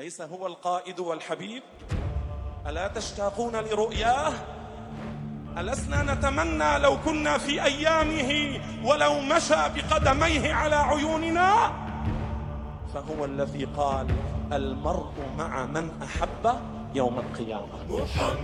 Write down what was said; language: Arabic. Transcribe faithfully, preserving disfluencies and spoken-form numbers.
أليس هو القائد والحبيب؟ ألا تشتاقون لرؤياه؟ ألسنا نتمنى لو كنا في أيامه ولو مشى بقدميه على عيوننا؟ فهو الذي قال: المرء مع من أحب يوم القيامة.